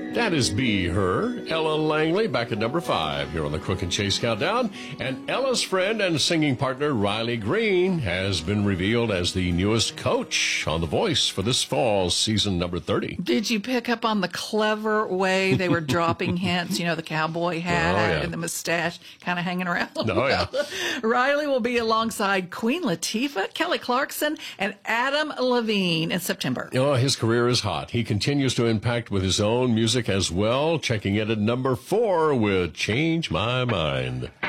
That is Be Her, Ella Langley, back at number 5 here on the Crook and Chase Countdown. And Ella's friend and singing partner, Riley Green, has been revealed as the newest coach on The Voice for this fall's season number 30. Did you pick up on the clever way they were dropping hints? You know, the cowboy hat and the mustache kind of hanging around. Oh, yeah. Riley will be alongside Queen Latifah, Kelly Clarkson, and Adam Levine in September. Oh, his career is hot. He continues to impact with his own music as well, checking in at number 4 with Change My Mind.